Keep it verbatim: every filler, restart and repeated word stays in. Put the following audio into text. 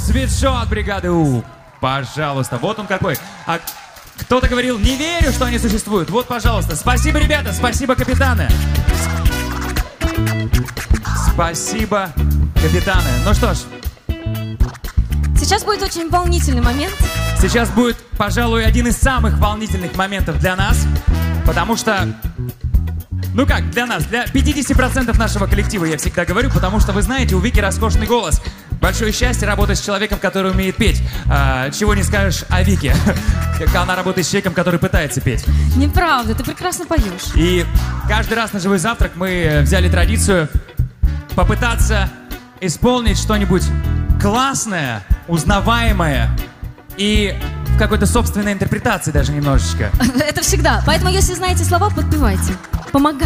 Свитшот бригады У. Пожалуйста, вот он какой. А кто-то говорил, не верю, что они существуют. Вот, пожалуйста. Спасибо, ребята, спасибо, капитаны. Спасибо, капитаны. Ну что ж. Сейчас будет очень волнительный момент. Сейчас будет, пожалуй, один из самых волнительных моментов для нас. Потому что... Ну как, для нас, для пятидесяти процентов нашего коллектива, я всегда говорю, потому что, вы знаете, у Вики роскошный голос. Большое счастье работать с человеком, который умеет петь. А, чего не скажешь о Вике. Она работает с человеком, который пытается петь. Неправда, ты прекрасно поешь. И каждый раз на живой завтрак мы взяли традицию попытаться исполнить что-нибудь классное, узнаваемое и в какой-то собственной интерпретации даже немножечко. Это всегда. Поэтому, если знаете слова, подпевайте. Помогайте.